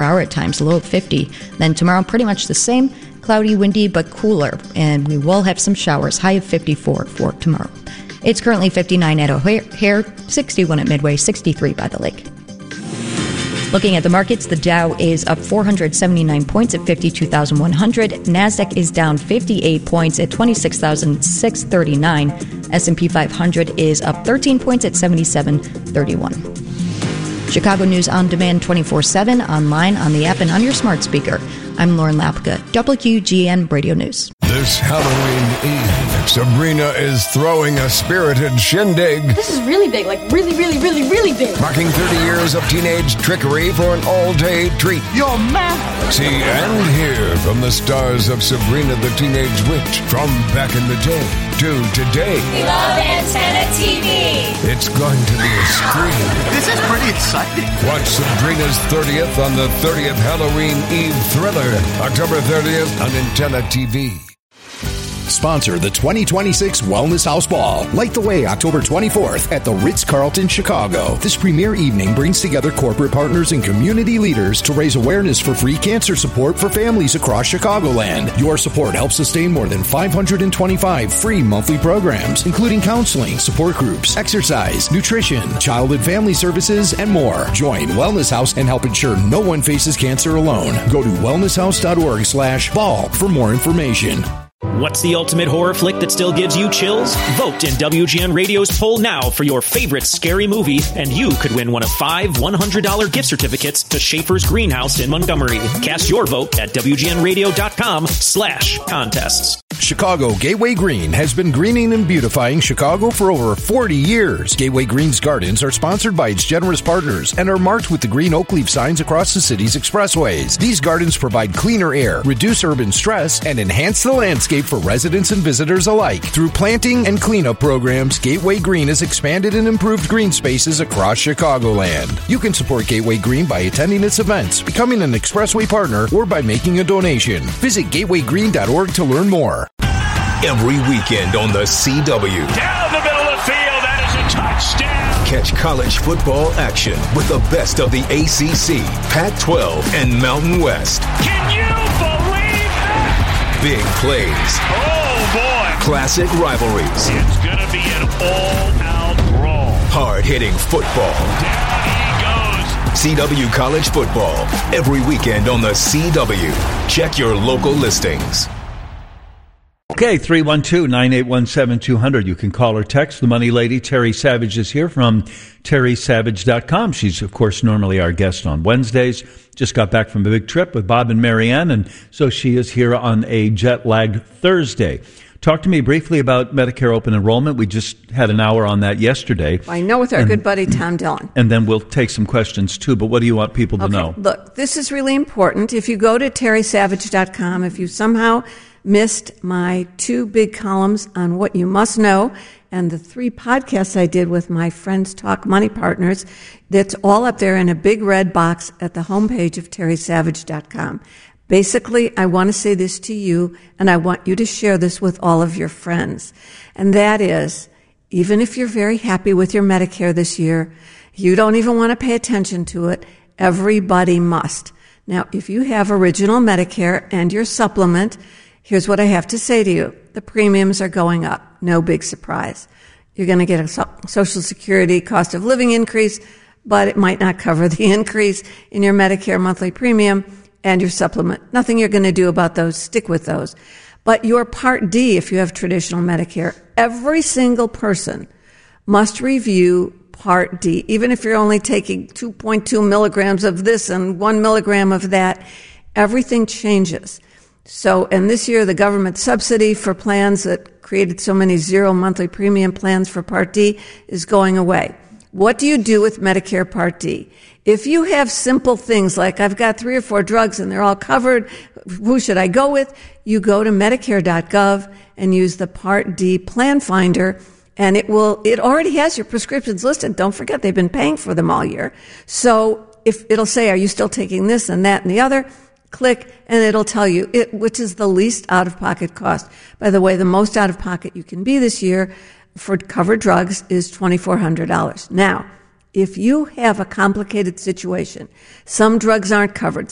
hour at times, a low of 50. Then tomorrow, pretty much the same, cloudy, windy, but cooler. And we will have some showers, high of 54 for tomorrow. It's currently 59 at O'Hare, 61 at Midway, 63 by the lake. Looking at the markets, the Dow is up 479 points at 52,100. NASDAQ is down 58 points at 26,639. S&P 500 is up 13 points at 7731. Chicago News on Demand 24/7, online, on the app, and on your smart speaker. I'm Lauren Lapka, WGN Radio News. This Halloween Eve, Sabrina is throwing a spirited shindig. This is really big, like really, really, really, really big. Marking 30 years of teenage trickery for an all-day treat. You're mad. See and hear from the stars of Sabrina the Teenage Witch from back in the day to today. We love Antenna TV. It's going to be a scream. This is pretty exciting. Watch Sabrina's 30th on the 30th Halloween Eve Thriller, October 30th on Antenna TV. Sponsor the 2026 Wellness House Ball. Light the way October 24th at the Ritz-Carlton, Chicago. This premier evening brings together corporate partners and community leaders to raise awareness for free cancer support for families across Chicagoland. Your support helps sustain more than 525 free monthly programs, including counseling, support groups, exercise, nutrition, child and family services, and more. Join Wellness House and help ensure no one faces cancer alone. Go to wellnesshouse.org/ball for more information. What's the ultimate horror flick that still gives you chills? Vote in WGN Radio's poll now for your favorite scary movie, and you could win one of 5 $100 gift certificates to Schaefer's Greenhouse in Montgomery. Cast your vote at WGNradio.com/contests. Chicago Gateway Green has been greening and beautifying Chicago for over 40 years. Gateway Green's gardens are sponsored by its generous partners and are marked with the green oak leaf signs across the city's expressways. These gardens provide cleaner air, reduce urban stress, and enhance the landscape for residents and visitors alike. Through planting and cleanup programs, Gateway Green has expanded and improved green spaces across Chicagoland. You can support Gateway Green by attending its events, becoming an Expressway partner, or by making a donation. Visit gatewaygreen.org to learn more. Every weekend on the CW. Down the middle of the field, that is a touchdown. Catch college football action with the best of the ACC, Pac-12, and Mountain West. Can you believe that? Big plays. Oh, boy. Classic rivalries. It's going to be an all-out brawl. Hard-hitting football. Down he goes. CW College Football. Every weekend on the CW. Check your local listings. Okay, 312-981-7200. You can call or text. The Money Lady, Terry Savage, is here from terrysavage.com. She's, of course, normally our guest on Wednesdays. Just got back from a big trip with Bob and Marianne, and so she is here on a jet-lagged Thursday. Talk to me briefly about Medicare open enrollment. We just had an hour on that yesterday. I know, with our good buddy Tom Dillon. And then we'll take some questions, too. But what do you want people to know? Look, this is really important. If you go to terrysavage.com, if you somehow missed my 2 big columns on what you must know and the 3 podcasts I did with my Friends Talk Money Partners, that's all up there in a big red box at the homepage of terrysavage.com. Basically, I want to say this to you, and I want you to share this with all of your friends. And that is, even if you're very happy with your Medicare this year, you don't even want to pay attention to it, everybody must. Now, if you have original Medicare and your supplement, here's what I have to say to you. The premiums are going up. No big surprise. You're going to get a Social Security cost of living increase, but it might not cover the increase in your Medicare monthly premium and your supplement. Nothing you're going to do about those. Stick with those. But your Part D, if you have traditional Medicare, every single person must review Part D, even if you're only taking 2.2 milligrams of this and 1 milligram of that. Everything changes. So, and this year, the government subsidy for plans that created so many zero monthly premium plans for Part D is going away. What do you do with Medicare Part D? If you have simple things like, I've got 3 or 4 drugs and they're all covered, who should I go with? You go to Medicare.gov and use the Part D Plan Finder, and it already has your prescriptions listed. Don't forget, they've been paying for them all year. So if it'll say, are you still taking this and that and the other? Click, and it'll tell you which is the least out-of-pocket cost. By the way, the most out-of-pocket you can be this year for covered drugs is $2,400. Now, if you have a complicated situation, some drugs aren't covered,